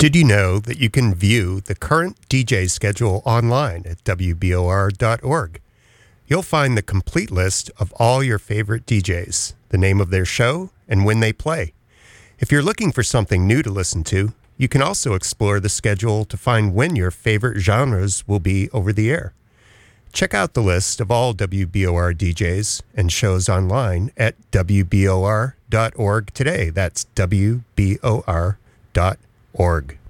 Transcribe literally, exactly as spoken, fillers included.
Did you know that you can view the current D J schedule online at W B O R dot org? You'll find the complete list of all your favorite D Js, the name of their show, and when they play. If you're looking for something new to listen to, you can also explore the schedule to find when your favorite genres will be over the air. Check out the list of all W B O R D Js and shows online at W B O R dot org today. That's W B O R dot org.